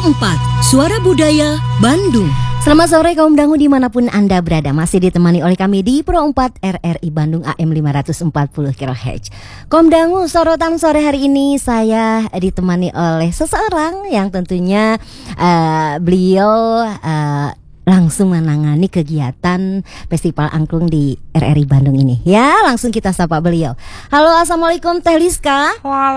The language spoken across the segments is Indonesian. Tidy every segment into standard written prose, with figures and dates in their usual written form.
Pro4, Suara Budaya, Bandung. Selamat sore kaum dangu dimanapun Anda berada. Masih ditemani oleh kami di Pro4 RRI Bandung AM 540 kHz. Kaum dangu, sorotan sore hari ini saya ditemani oleh seseorang yang tentunya beliau langsung menangani kegiatan Festival Angklung di RRI Bandung ini. Ya, langsung kita sapa beliau. Halo, assalamualaikum Teh Liska.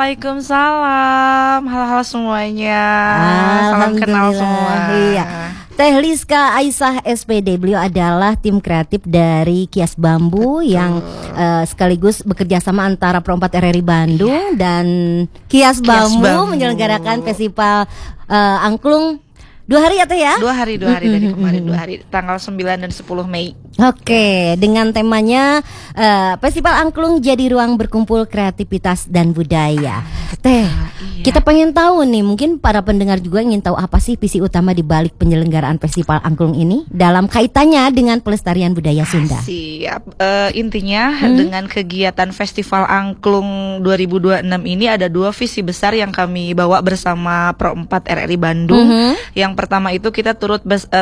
Waalaikumsalam. Halo semuanya. Salam kenal semua. Iya. Teh Liska Aisyah SPD, beliau adalah tim kreatif dari Kias Bambu. Betul. Yang sekaligus bekerja sama antara Pro4 RRI Bandung dan Kias Bambu menyelenggarakan Festival Angklung 2 hari ya Teh ya? 2 hari dari kemarin 2 hari, tanggal 9 dan 10 Mei. Oke, dengan temanya Festival Angklung jadi ruang berkumpul kreativitas dan budaya. Teh, kita pengen tahu nih, mungkin para pendengar juga ingin tahu apa sih visi utama di balik penyelenggaraan Festival Angklung ini dalam kaitannya dengan pelestarian budaya Sunda. Siap. Intinya dengan kegiatan Festival Angklung 2026 ini ada 2 visi besar yang kami bawa bersama Pro4 RRI Bandung. Yang pertama itu kita turut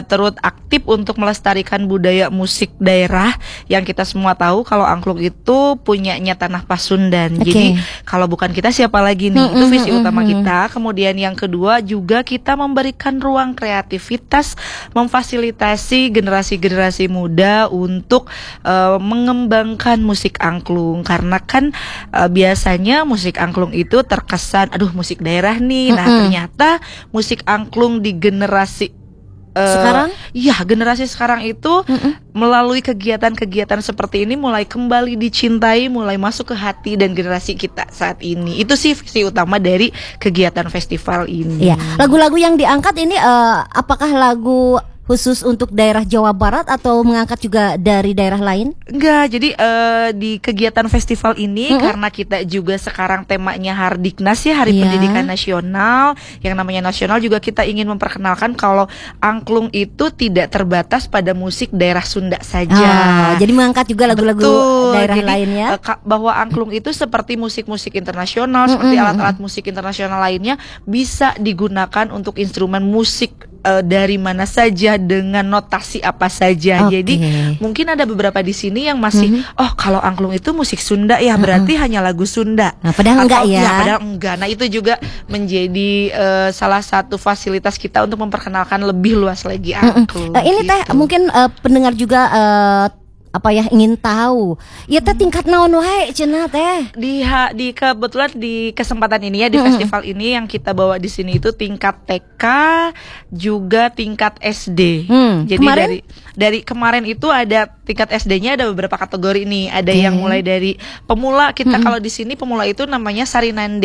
aktif untuk melestarikan budaya musik daerah yang kita semua tahu kalau angklung itu punyanya Tanah Pasundan. Jadi kalau bukan kita siapa lagi nih? Itu visi utama kita. Kemudian yang kedua juga kita memberikan ruang kreativitas, memfasilitasi generasi-generasi muda untuk mengembangkan musik angklung. Karena kan biasanya musik angklung itu terkesan aduh musik daerah nih. Nah, ternyata musik angklung di generasi sekarang? Ya, generasi sekarang itu melalui kegiatan-kegiatan seperti ini mulai kembali dicintai, mulai masuk ke hati dan generasi kita saat ini. Itu sih visi utama dari kegiatan festival ini. Iya. Lagu-lagu yang diangkat ini apakah lagu khusus untuk daerah Jawa Barat atau mengangkat juga dari daerah lain? Enggak, jadi di kegiatan festival ini karena kita juga sekarang temanya Hardiknas ya, Hari Pendidikan Nasional. Yang namanya nasional juga kita ingin memperkenalkan kalau angklung itu tidak terbatas pada musik daerah Sunda saja. Jadi mengangkat juga lagu-lagu daerah lainnya. Bahwa angklung itu seperti musik-musik internasional, seperti alat-alat musik internasional lainnya bisa digunakan untuk instrumen musik dari mana saja dengan notasi apa saja. Jadi mungkin ada beberapa di sini yang masih kalau angklung itu musik Sunda ya berarti hanya lagu Sunda. Nah, padahal enggak ya. Padahal enggak. Nah, itu juga menjadi salah satu fasilitas kita untuk memperkenalkan lebih luas lagi angklung. Ini Teh mungkin pendengar juga ingin tahu. Ya Teh tingkat naon wae cenah Teh. Di kebetulan di kesempatan ini ya di festival ini yang kita bawa di sini itu tingkat TK juga tingkat SD. Jadi kemarin? dari kemarin itu ada tingkat SD-nya ada beberapa kategori nih. Ada yang mulai dari pemula, kita kalau di sini pemula itu namanya Sarinande.